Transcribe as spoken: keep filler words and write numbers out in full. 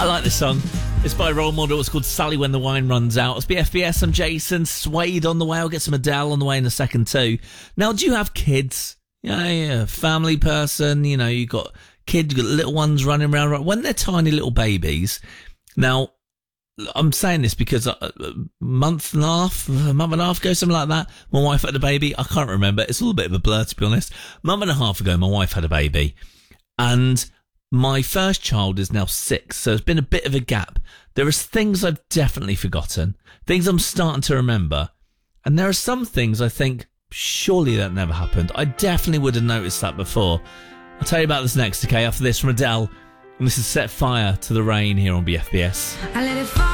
I like this song. It's by Role Model. It's called Sally When the Wine Runs Out. It's B F B S. I'm Jason. Suede on the way. I'll get some Adele on the way in a second too. Now, do you have kids? Yeah, yeah. Family person. You know, you got kids, you got little ones running around. When they're tiny little babies. Now, I'm saying this because a month and a half, a month and a half ago, something like that, my wife had a baby. I can't remember. It's a little bit of a blur, to be honest. A month and a half ago, my wife had a baby. And my first child is now six, so there's been a bit of a gap. There are things I've definitely forgotten, things I'm starting to remember. And there are some things I think, surely that never happened. I definitely would have noticed that before. I'll tell you about this next, okay? After this from Adele. And this is Set Fire to the Rain here on B F B S. I let it fall.